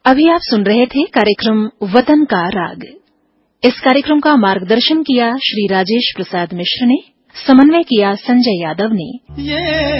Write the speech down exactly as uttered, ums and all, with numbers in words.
अभी आप सुन रहे थे कार्यक्रम वतन का राग। इस कार्यक्रम का मार्गदर्शन किया श्री राजेश प्रसाद मिश्र ने, समन्वय किया संजय यादव ने।